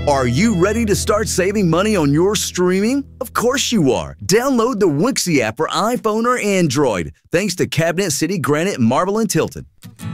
Are you ready to start saving money on your streaming? Of course you are. Download the Wixie app for iPhone or Android. Thanks to Cabinet City, Granite, Marble, and Tilton.